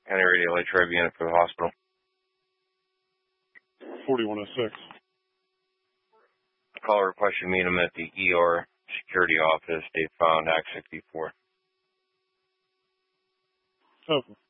County Radio Latrobe unit for the hospital. 4106. Caller requested meet him at the ER security office. They found Act 64. Okay.